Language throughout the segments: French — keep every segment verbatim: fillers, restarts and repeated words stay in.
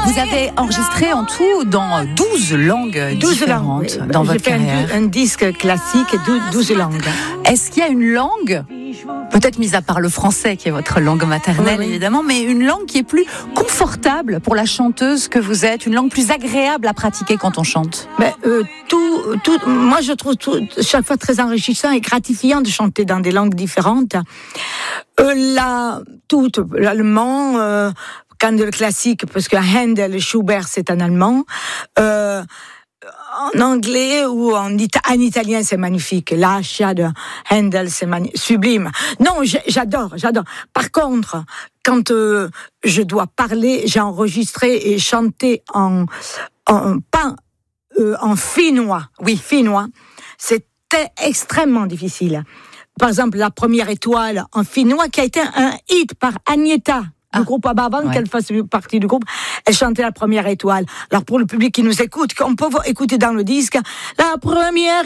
Vous avez enregistré en tout dans douze langues douze différentes langues. dans J'ai votre fait carrière. un, un disque classique et douze langues. Est-ce qu'il y a une langue, peut-être mis à part le français qui est votre langue maternelle, oui, oui. évidemment, mais une langue qui est plus confortable pour la chanteuse que vous êtes, une langue plus agréable à pratiquer quand on chante? Mais, euh, tout, tout, moi, je trouve tout, chaque fois très enrichissant et gratifiant de chanter dans des langues différentes. Euh, là, tout, l'allemand, euh, quand le classique, parce que Handel, Schubert, c'est en allemand. Euh, en anglais ou en, ita- en italien, c'est magnifique. L'Ascia de Handel, c'est mani- sublime. Non, j'adore, j'adore. Par contre, quand euh, je dois parler, j'ai enregistré et chanté en, en pas euh, en finnois. Oui, finnois. C'était extrêmement difficile. Par exemple, la première étoile en finnois qui a été un hit par Agnetha. Du ah, groupe Abba, avant ouais. qu'elle fasse partie du groupe, elle chantait la première étoile. Alors pour le public qui nous écoute, on peut écouter dans le disque la première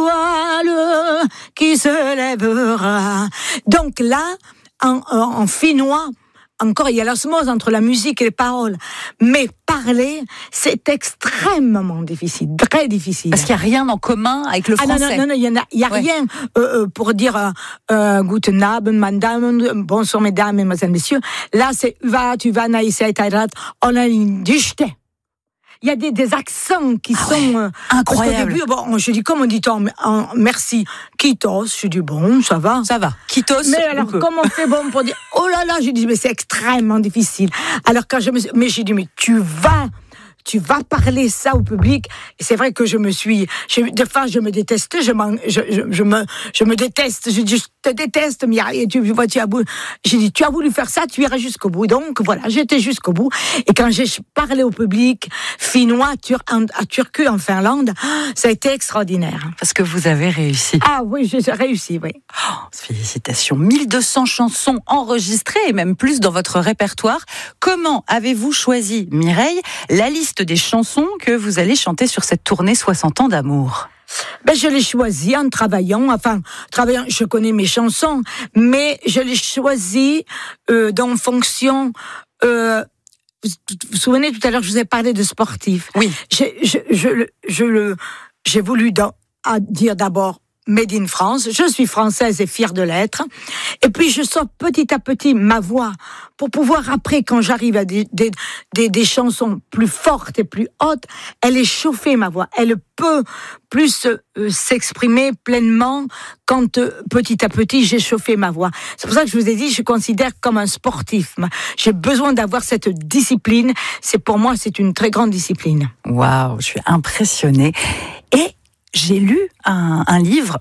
étoile qui se lèvera. Donc là, en, en, en finnois, encore il y a l'osmose entre la musique et les paroles, mais parler, c'est extrêmement difficile, très difficile. Parce qu'il n'y a rien en commun avec le français. Ah non, non, non, il n'y a, il y a ouais. rien euh, pour dire euh, euh, Guten Abend, meine Damen, bonsoir mesdames, mesdemoiselles, messieurs. Là, c'est va, tu vas, naïsei, taïrat, on a une dichte. Il y a des, des accents qui ah sont... Ouais, incroyables. Parce qu'au début, bon, je dis, comment dit-on en, merci, Kitos, je dis, bon, ça va. Ça va, Kitos. Mais alors, comment on fait bon pour dire, oh là là, j'ai dit, mais c'est extrêmement difficile. Alors, quand je me mais j'ai dit, mais tu vas... Tu vas parler ça au public. Et c'est vrai que je me suis, je, de fois, je me déteste, je, je, je, je me, je me déteste, je dis, je te déteste, mais tu vois, tu as voulu, j'ai dit, tu as voulu faire ça, tu iras jusqu'au bout. Donc, voilà, j'étais jusqu'au bout. Et quand j'ai parlé au public finnois, tur, à Turku, en Finlande, ça a été extraordinaire. Parce que vous avez réussi. Ah oui, j'ai réussi, oui. Oh, félicitations. mille deux cents chansons enregistrées et même plus dans votre répertoire. Comment avez-vous choisi, Mireille, la liste des chansons que vous allez chanter sur cette tournée soixante ans d'amour? Ben, je l'ai choisi en travaillant, enfin, travaillant, je connais mes chansons, mais je l'ai choisi euh, en fonction... Euh, vous vous souvenez, tout à l'heure, je vous ai parlé de sportifs. Oui. J'ai, je, je, je, je, j'ai voulu dans, à dire d'abord Made in France, je suis française et fière de l'être. Et puis je sors petit à petit ma voix pour pouvoir après, quand j'arrive à des, des, des, des chansons plus fortes et plus hautes, elle est chauffée ma voix. Elle peut plus euh, s'exprimer pleinement quand euh, petit à petit j'ai chauffé ma voix. C'est pour ça que je vous ai dit, je considère comme un sportif. J'ai besoin d'avoir cette discipline. C'est pour moi, c'est une très grande discipline. Waouh, je suis impressionnée. Et j'ai lu un, un livre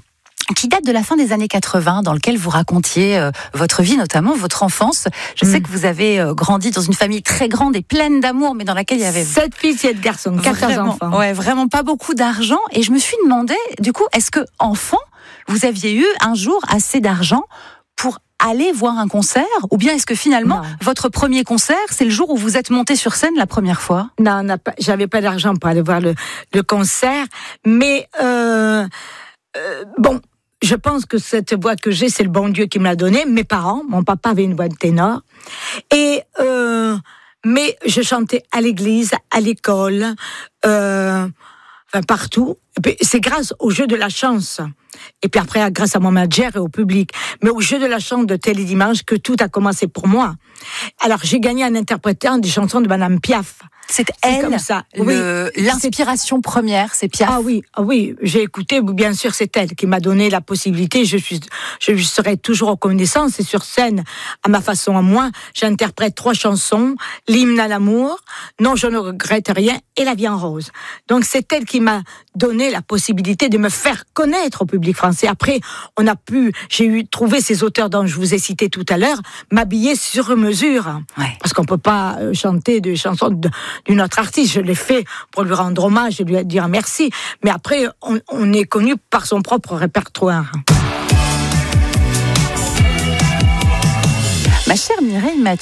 qui date de la fin des années quatre-vingts, dans lequel vous racontiez euh, votre vie, notamment votre enfance. Je mmh. sais que vous avez euh, grandi dans une famille très grande et pleine d'amour, mais dans laquelle il y avait... Sept filles, sept garçons, quatorze enfants. Ouais, vraiment pas beaucoup d'argent. Et je me suis demandé, du coup, est-ce que, enfant, vous aviez eu un jour assez d'argent pour aller voir un concert, ou bien est-ce que finalement, non. votre premier concert, c'est le jour où vous êtes monté sur scène la première fois? Non, non pas, j'avais pas d'argent pour aller voir le, le concert, mais euh, euh, bon, je pense que cette voix que j'ai, c'est le bon Dieu qui me l'a donnée. Mes parents, mon papa avait une voix de ténor, et euh, mais je chantais à l'église, à l'école, euh, enfin partout. Et puis, c'est grâce au jeu de la chance. Et puis après, grâce à mon manager et au public. Mais au jeu de la chance de Télédimanche que tout a commencé pour moi. Alors, j'ai gagné en interprétant des chansons de Madame Piaf. C'est elle, comme ça. Le, oui, l'inspiration c'est... première, c'est Piaf. Ah oui, ah oui, j'ai écouté, bien sûr, c'est elle qui m'a donné la possibilité. Je suis, je serai toujours reconnaissante. C'est sur scène, à ma façon, à moi. J'interprète trois chansons, l'hymne à l'amour, Non, je ne regrette rien, et La vie en rose. Donc, c'est elle qui m'a donné la possibilité de me faire connaître au public français. Après, on a pu, j'ai eu trouvé ces auteurs dont je vous ai cité tout à l'heure, m'habiller sur mesure. Ouais. Parce qu'on peut pas chanter des chansons de, d'une autre artiste. Je l'ai fait pour lui rendre hommage et lui dire merci. Mais après, on, on est connu par son propre répertoire. Ma chère Mireille Mathieu,